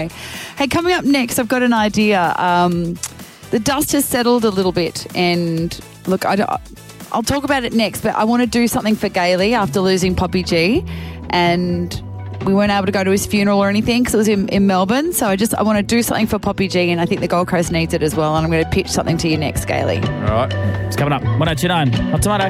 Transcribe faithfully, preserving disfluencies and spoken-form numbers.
Hey, coming up next, I've got an idea. Um, the dust has settled a little bit, and look, I don't, I'll talk about it next, but I want to do something for Gailey after losing Poppy G, and we weren't able to go to his funeral or anything because it was in, in Melbourne. So I just I want to do something for Poppy G, and I think the Gold Coast needs it as well. And I'm going to pitch something to you next, Gailey. All right. It's coming up. one oh two nine. Hot Tomato.